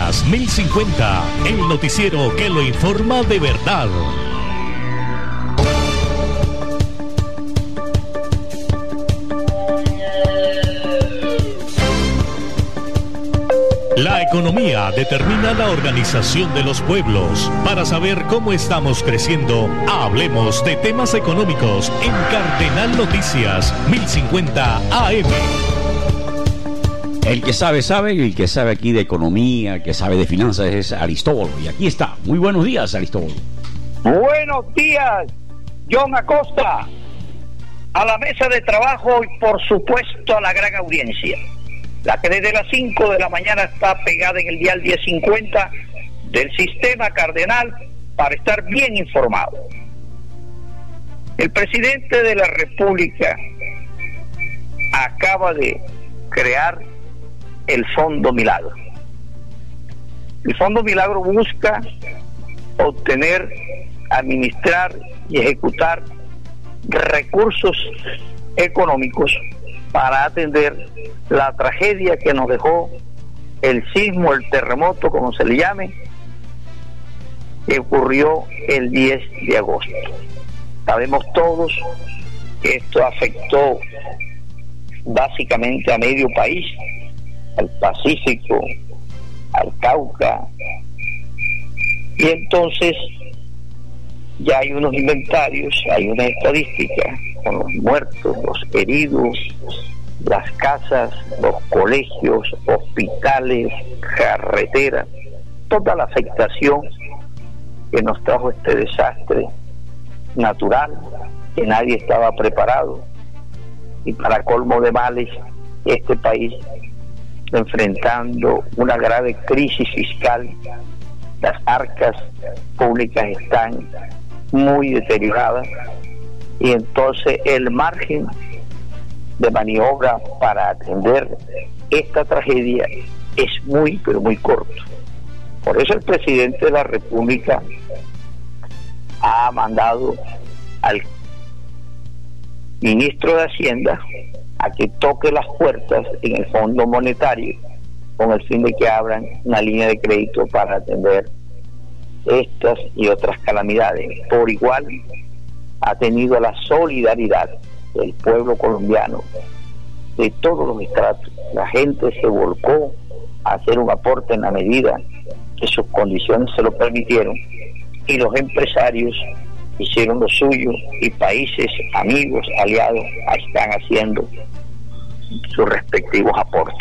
Noticias 1050, el noticiero que lo informa de verdad. La economía determina la organización de los pueblos. Para saber cómo estamos creciendo, hablemos de temas económicos en Cardenal Noticias 1050 AM. El que sabe, sabe, y el que sabe aquí de economía, el que sabe de finanzas es Aristóbulo. Y aquí está. Muy buenos días, Aristóbulo. Buenos días, John Acosta. A la mesa de trabajo y por supuesto a la gran audiencia. La que desde las 5 de la mañana está pegada en el dial 1050 del Sistema Cardenal para estar bien informado. El presidente de la República acaba de crear el Fondo Milagro. El Fondo Milagro busca obtener, administrar y ejecutar recursos económicos para atender la tragedia que nos dejó el sismo, el terremoto, como se le llame, que ocurrió el 10 de agosto. Sabemos todos que esto afectó básicamente a medio país, al Pacífico, al Cauca, y entonces ya hay unos inventarios, hay una estadística con los muertos, los heridos, las casas, los colegios, hospitales, carreteras, toda la afectación que nos trajo este desastre natural, que nadie estaba preparado, y para colmo de males, este país enfrentando una grave crisis fiscal. Las arcas públicas están muy deterioradas y entonces el margen de maniobra para atender esta tragedia es muy, pero muy corto. Por eso el presidente de la República ha mandado al ministro de Hacienda a que toque las puertas en el Fondo Monetario con el fin de que abran una línea de crédito para atender estas y otras calamidades. Por igual ha tenido la solidaridad del pueblo colombiano, de todos los estratos. La gente se volcó a hacer un aporte en la medida que sus condiciones se lo permitieron, y los empresarios hicieron lo suyo, y países, amigos, aliados están haciendo sus respectivos aportes.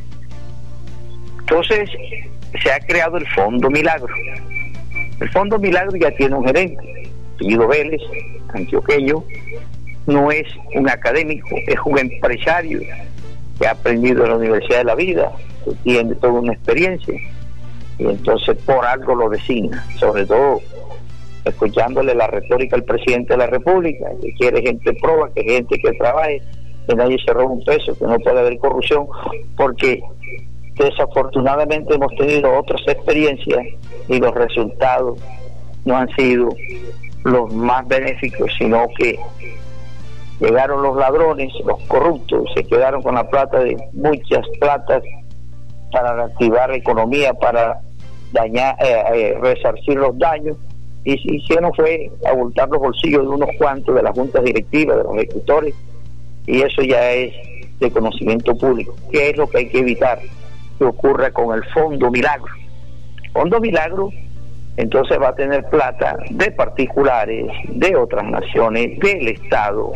Entonces se ha creado el Fondo Milagro. El Fondo Milagro ya tiene un gerente, apellido Vélez, antioqueño. No es un académico, es un empresario que ha aprendido en la Universidad de la Vida, que tiene toda una experiencia, y entonces por algo lo designa, sobre todo escuchándole la retórica al presidente de la República, que quiere gente proba, que gente que trabaje, que nadie se roba un peso, que no puede haber corrupción, porque desafortunadamente hemos tenido otras experiencias y los resultados no han sido los más benéficos, sino que llegaron los ladrones, los corruptos, se quedaron con la plata de muchas platas para reactivar la economía, para dañar, resarcir los daños, y se hicieron fue abultar los bolsillos de unos cuantos de las juntas directivas, de los ejecutores, y eso ya es de conocimiento público. ¿Qué es lo que hay que evitar que ocurra con el Fondo Milagro? El Fondo Milagro entonces va a tener plata de particulares, de otras naciones, del Estado,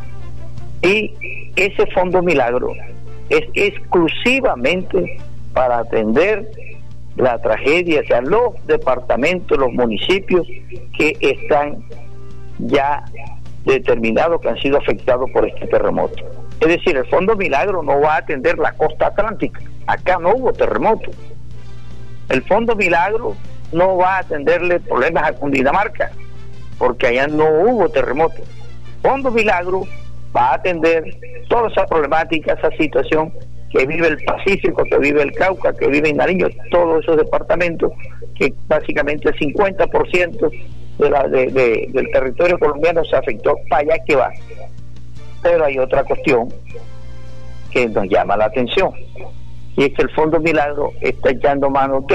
y ese Fondo Milagro es exclusivamente para atender la tragedia, o sea, los departamentos, los municipios que están ya determinados, que han sido afectados por este terremoto. Es decir, el Fondo Milagro no va a atender la costa atlántica, acá no hubo terremoto. El Fondo Milagro no va a atenderle problemas a Cundinamarca, porque allá no hubo terremoto. Fondo Milagro va a atender toda esa problemática, esa situación que vive el Pacífico, que vive el Cauca, que vive en Nariño, todos esos departamentos, que básicamente el 50% del territorio colombiano se afectó. Para allá que va. Pero hay otra cuestión que nos llama la atención, y es que el Fondo Milagro está echando mano de